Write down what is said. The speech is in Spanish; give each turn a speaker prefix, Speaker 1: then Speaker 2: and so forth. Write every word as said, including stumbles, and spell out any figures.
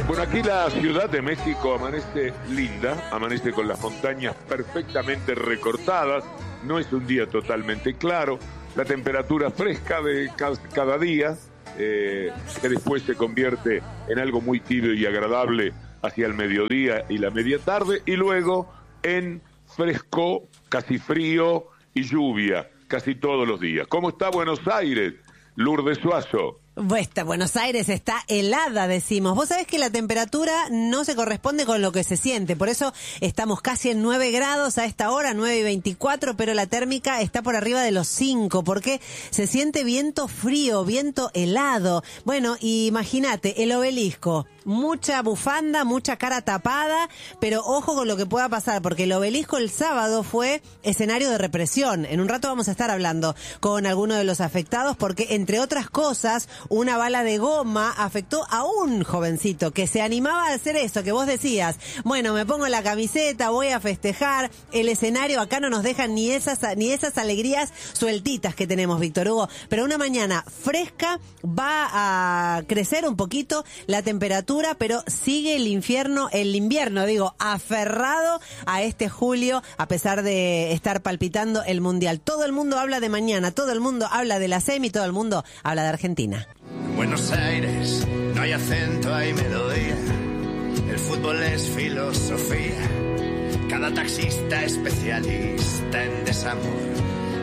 Speaker 1: Bueno, aquí la Ciudad de México amanece linda, amanece con las montañas perfectamente recortadas, no es un día totalmente claro, la temperatura fresca de cada día, eh, que después se convierte en algo muy tibio y agradable hacia el mediodía y la media tarde, y luego en fresco, casi frío y lluvia, casi todos los días. ¿Cómo está Buenos Aires, Lourdes Suazo?
Speaker 2: Esta Buenos Aires está helada, decimos. Vos sabés que la temperatura no se corresponde con lo que se siente, por eso estamos casi en nueve grados a esta hora, nueve y veinticuatro, pero la térmica está por arriba de los cinco, porque se siente viento frío, viento helado. Bueno, imagínate, el Obelisco, mucha bufanda, mucha cara tapada, pero ojo con lo que pueda pasar, porque el Obelisco el sábado fue escenario de represión. En un rato vamos a estar hablando con algunos de los afectados, porque entre otras cosas, una bala de goma afectó a un jovencito que se animaba a hacer eso, que vos decías, bueno, me pongo la camiseta, voy a festejar, el escenario acá no nos dejan ni esas, ni esas alegrías sueltitas que tenemos, Víctor Hugo, pero una mañana fresca, va a crecer un poquito la temperatura, pero sigue el infierno, el invierno, digo, aferrado a este julio, a pesar de estar palpitando el Mundial. Todo el mundo habla de mañana, todo el mundo habla de la semi, todo el mundo habla de Argentina.
Speaker 3: En Buenos Aires no hay acento, hay melodía. El fútbol es filosofía. Cada taxista especialista en desamor.